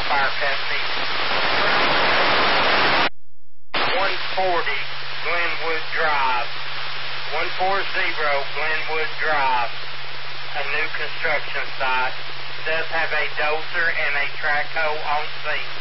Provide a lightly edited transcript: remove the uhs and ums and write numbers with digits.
Fire Company. 140 Glenwood Drive. 140 Glenwood Drive. A new construction site. Does have a dozer and a track hoe on scene.